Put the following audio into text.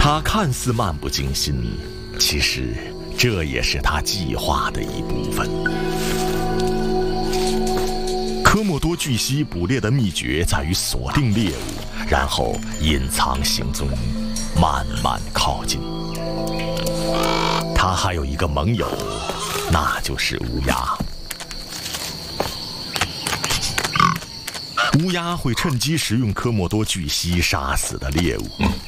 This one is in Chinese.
他看似漫不经心，其实这也是他计划的一部分。科莫多巨蜥捕猎的秘诀在于锁定猎物，然后隐藏行踪，慢慢靠近。他还有一个盟友，那就是乌鸦。乌鸦会趁机食用科莫多巨蜥杀死的猎物。